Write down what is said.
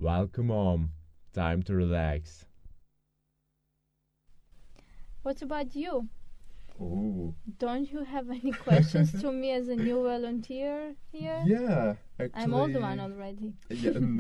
Welcome home. Time to relax. What about you? Oh. Don't you have any questions to me as a new volunteer here? Yeah, actually. I'm old one already. Yeah,